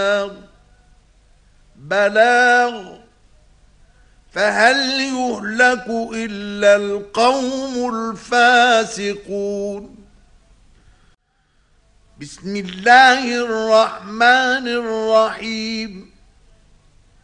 بلاغ فهل يهلك إلا القوم الفاسقون. بسم الله الرحمن الرحيم.